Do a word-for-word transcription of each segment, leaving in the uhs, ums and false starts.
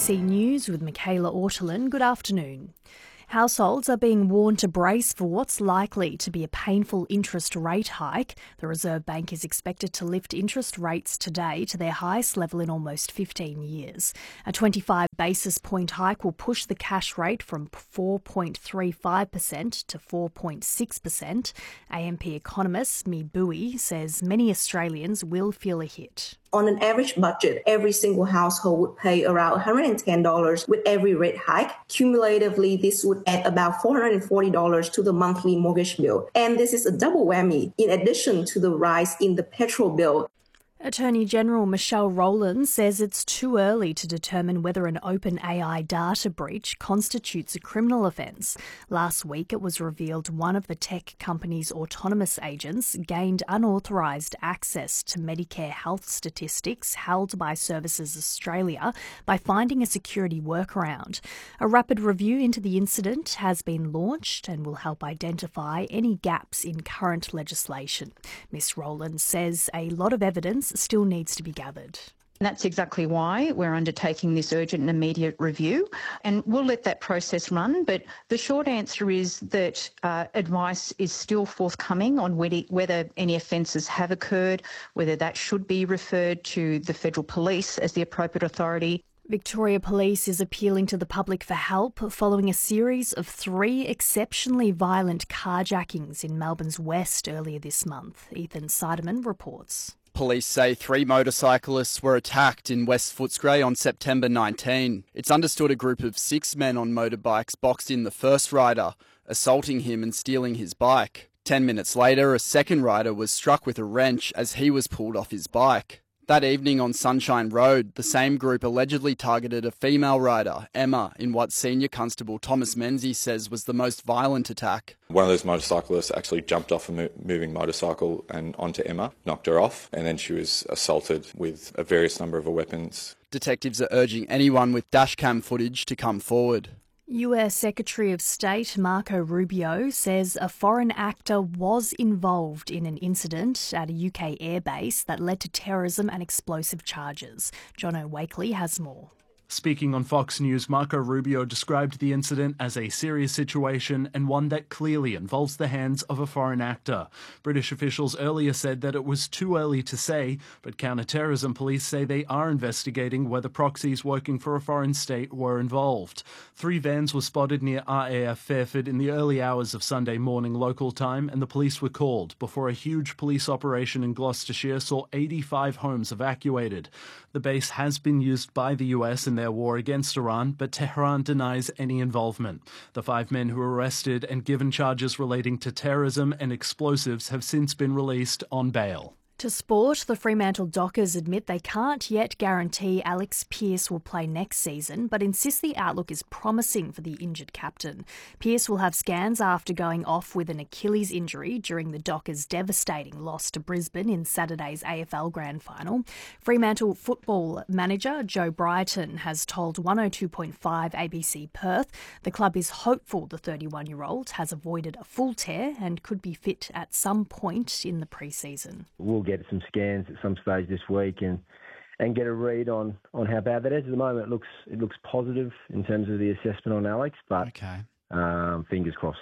C News with Michaela Ortolin. Good afternoon. Households are being warned to brace for what's likely to be a painful interest rate hike. The Reserve Bank is expected to lift interest rates today to their highest level in almost fifteen years. A twenty-five basis point hike will push the cash rate from four point three five percent to four point six percent. A M P economist Mi Bui says many Australians will feel a hit. On an average budget, every single household would pay around one hundred ten dollars with every rate hike. Cumulatively, this would add about four hundred forty dollars to the monthly mortgage bill. And this is a double whammy in addition to the rise in the petrol bill. Attorney General Michelle Rowland says it's too early to determine whether an OpenAI data breach constitutes a criminal offence. Last week it was revealed one of the tech company's autonomous agents gained unauthorised access to Medicare health statistics held by Services Australia by finding a security workaround. A rapid review into the incident has been launched and will help identify any gaps in current legislation. Miss Rowland says a lot of evidence still needs to be gathered. That's exactly why we're undertaking this urgent and immediate review, and we'll let that process run. But the short answer is that uh, advice is still forthcoming on whether, whether any offences have occurred, whether that should be referred to the Federal Police as the appropriate authority. Victoria Police is appealing to the public for help following a series of three exceptionally violent carjackings in Melbourne's west earlier this month. Ethan Seidemann reports. Police say three motorcyclists were attacked in West Footscray on September nineteenth. It's understood a group of six men on motorbikes boxed in the first rider, assaulting him and stealing his bike. Ten minutes later, a second rider was struck with a wrench as he was pulled off his bike. That evening on Sunshine Road, the same group allegedly targeted a female rider, Emma, in what Senior Constable Thomas Menzies says was the most violent attack. One of those motorcyclists actually jumped off a mo- moving motorcycle and onto Emma, knocked her off, and then she was assaulted with a various number of weapons. Detectives are urging anyone with dashcam footage to come forward. U S Secretary of State Marco Rubio says a foreign actor was involved in an incident at a U K airbase that led to terrorism and explosive charges. Jono Wakely has more. Speaking on Fox News, Marco Rubio described the incident as a serious situation and one that clearly involves the hands of a foreign actor. British officials earlier said that it was too early to say, but counter-terrorism police say they are investigating whether proxies working for a foreign state were involved. Three vans were spotted near R A F Fairford in the early hours of Sunday morning local time, and the police were called before a huge police operation in Gloucestershire saw eighty-five homes evacuated. The base has been used by the U S in their war against Iran, but Tehran denies any involvement. The five men who were arrested and given charges relating to terrorism and explosives have since been released on bail. To sport, the Fremantle Dockers admit they can't yet guarantee Alex Pearce will play next season, but insist the outlook is promising for the injured captain. Pearce will have scans after going off with an Achilles injury during the Dockers' devastating loss to Brisbane in Saturday's A F L Grand Final. Fremantle football manager Joe Brighton has told one oh two point five A B C Perth the club is hopeful the thirty-one-year-old has avoided a full tear and could be fit at some point in the pre-season. We'll get some scans at some stage this week and and get a read on, on how bad that is. At the moment, it looks it looks positive in terms of the assessment on Alex, but okay. um, fingers crossed.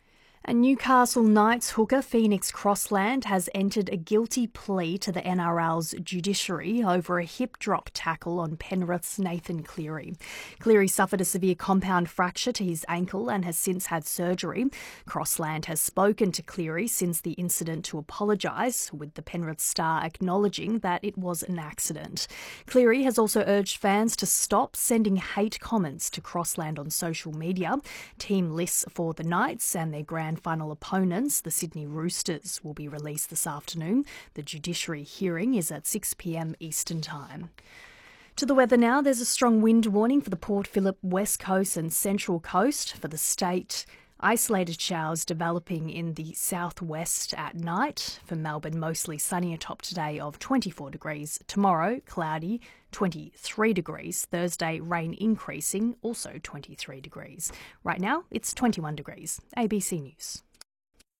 A Newcastle Knights hooker, Phoenix Crossland, has entered a guilty plea to the N R L's judiciary over a hip drop tackle on Penrith's Nathan Cleary. Cleary suffered a severe compound fracture to his ankle and has since had surgery. Crossland has spoken to Cleary since the incident to apologise, with the Penrith star acknowledging that it was an accident. Cleary has also urged fans to stop sending hate comments to Crossland on social media. Team lists for the Knights and their grand final opponents, the Sydney Roosters, will be released this afternoon. The judiciary hearing is at six p m Eastern Time. To the weather now, there's a strong wind warning for the Port Phillip West Coast and Central Coast for the state. Isolated showers developing in the southwest at night. For Melbourne, mostly sunny, a top today of twenty-four degrees. Tomorrow, cloudy, twenty-three degrees. Thursday, rain increasing, also twenty-three degrees. Right now, it's twenty-one degrees. A B C News.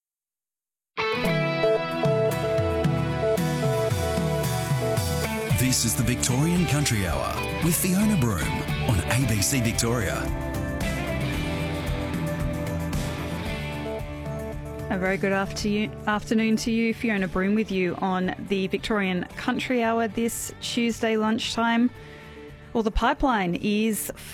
This This is the Victorian Country Hour with Fiona Broom on A B C Victoria. A very good afternoon to you. Fiona Broom with you on the Victorian Country Hour this Tuesday lunchtime. Well, the pipeline is